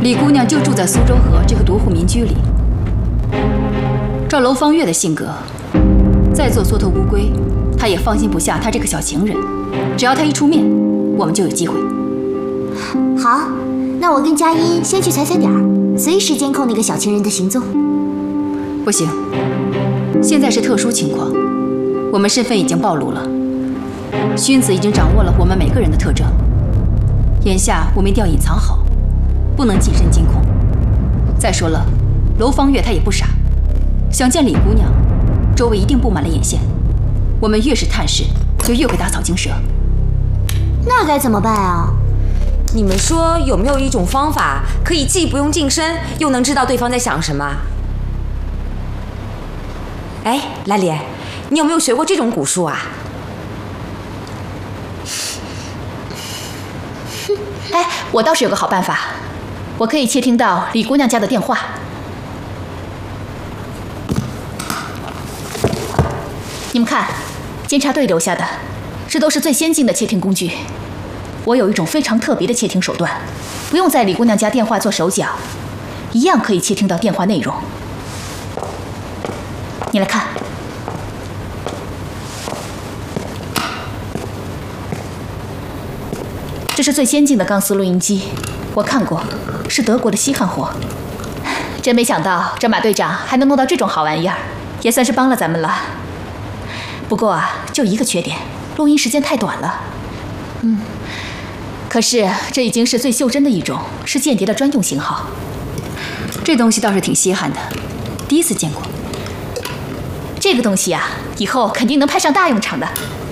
李姑娘就住在苏州河这个独户民居里。照楼方月的性格，再做缩头乌龟，她也放心不下她这个小情人。只要她一出面，我们就有机会。 好，那我跟佳音先去踩踩点儿，随时监控那个小情人的行踪。 不行，现在是特殊情况，我们身份已经暴露了。勋子已经掌握了我们每个人的特征，眼下我们一定要隐藏好，不能近身监控。再说了，楼方月她也不傻，想见李姑娘，周围一定布满了眼线。我们越是探视，就越会打草惊蛇。 那该怎么办啊？ 你们说有没有一种方法，可以既不用近身，又能知道对方在想什么？哎，兰莲，你有没有学过这种蛊术啊？ 哎，我倒是有个好办法，我可以窃听到李姑娘家的电话。你们看，监察队留下的，这都是最先进的窃听工具。我有一种非常特别的窃听手段，不用在李姑娘家电话做手脚，一样可以窃听到电话内容。你来看，这是最先进的钢丝录音机，我看过，是德国的稀罕货。真没想到这马队长还能弄到这种好玩意儿，也算是帮了咱们了。不过啊，就一个缺点，录音时间太短了。可是这已经是最袖珍的一种，是间谍的专用型号。 这东西倒是挺稀罕的，第一次见过。 这个东西啊，以后肯定能派上大用场的。